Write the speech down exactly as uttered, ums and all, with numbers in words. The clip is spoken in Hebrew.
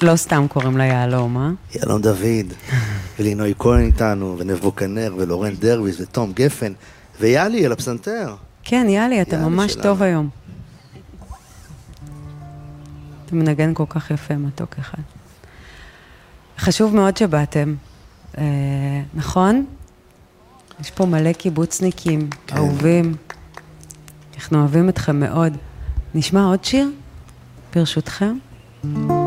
לא סתם קוראים לה יעלום, אה? יעלום דוד, ולינוי כהן איתנו, ונבו כנר, ולורן דרוויס, ותום גפן, ויאלי על הפסנתר. כן, יאלי, אתה ממש טוב היום. אתה מנגן כל כך יפה, מתוק אחד. חשוב מאוד שבאתם, אה, נכון? יש פה מלא קיבוצניקים, כן. אהובים. אנחנו אוהבים אתכם מאוד. נשמע עוד שיר? ברשותכם?